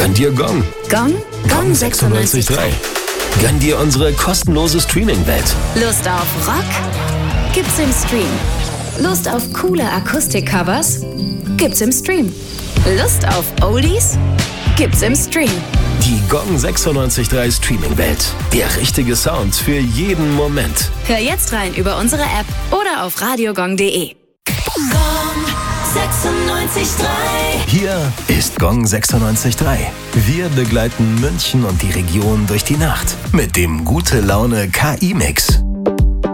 Gönn dir Gong. Gong? Gong 96.3. Gönn dir unsere kostenlose Streaming-Welt. Lust auf Rock? Gibt's im Stream. Lust auf coole Akustik-Covers? Gibt's im Stream. Lust auf Oldies? Gibt's im Stream. Die Gong 96.3 Streaming-Welt. Der richtige Sound für jeden Moment. Hör jetzt rein über unsere App oder auf radiogong.de. Gong 96.3. Hier ist Gong 96.3. Wir begleiten München und die Region durch die Nacht mit dem Gute Laune KI-Mix.